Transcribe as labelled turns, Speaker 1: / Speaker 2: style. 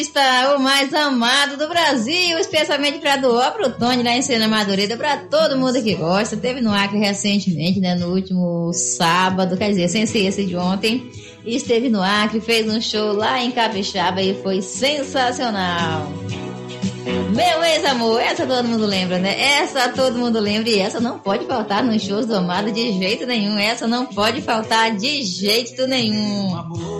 Speaker 1: O mais amado do Brasil, especialmente para doar pro Tony lá em Sena Madureira, para todo mundo que gosta. Teve no Acre recentemente, né, no último sábado, quer dizer, sem ser esse de ontem. Esteve no Acre, fez um show lá em Capixaba e foi sensacional. Meu ex-amor, essa todo mundo lembra, né? Essa todo mundo lembra e essa não pode faltar nos shows do Amado de jeito nenhum. Essa não pode faltar de jeito nenhum.